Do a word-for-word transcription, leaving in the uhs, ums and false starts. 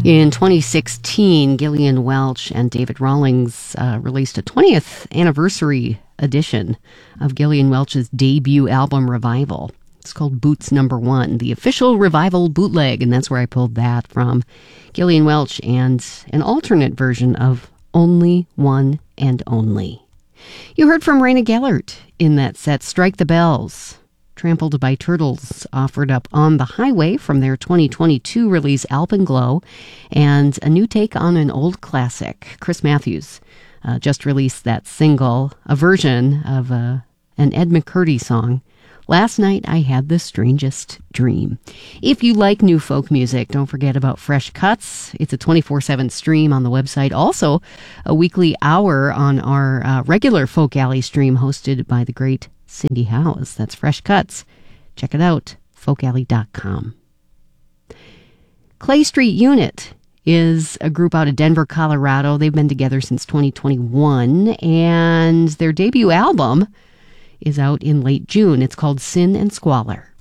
In twenty sixteen, Gillian Welch and David Rawlings uh, released a twentieth anniversary edition of Gillian Welch's debut album, Revival. It's called Boots Number One, the official Revival bootleg, and that's where I pulled that from. Gillian Welch and an alternate version of Only One and Only. You heard from Raina Gellert in that set, Strike the Bells. Trampled by Turtles offered up On the Highway from their twenty twenty-two release Alpenglow, and a new take on an old classic. Chris Matthews uh, just released that single, a version of uh, an Ed McCurdy song, Last Night I Had the Strangest Dream. If you like new folk music, don't forget about Fresh Cuts. It's a twenty-four seven stream on the website. Also, a weekly hour on our uh, regular Folk Alley stream hosted by the great Cindy Howes. That's Fresh Cuts. Check it out, folk alley dot com. Clay Street Unit is a group out of Denver, Colorado. They've been together since twenty twenty-one, and their debut album is out in late June. It's called Sin and Squalor.